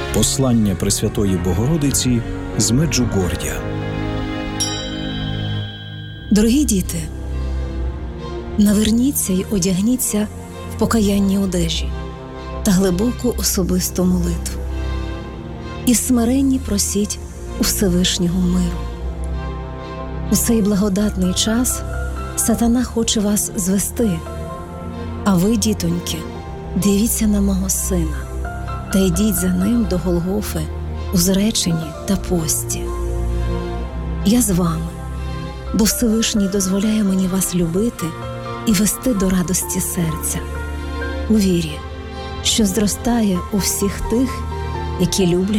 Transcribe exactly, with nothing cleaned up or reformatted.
Послання Пресвятої Богородиці з Меджугор'я. Дорогі діти, наверніться й одягніться в покаянні одежі та глибоку особисту молитву. І смиренні просіть у Всевишнього миру. У цей благодатний час сатана хоче вас звести, а ви, дітоньки, дивіться на мого сина та йдіть за ним до Голгофи у зреченні та пості. Я з вами, бо Всевишній дозволяє мені вас любити і вести до радості серця, у вірі, що зростає у всіх тих, які люблять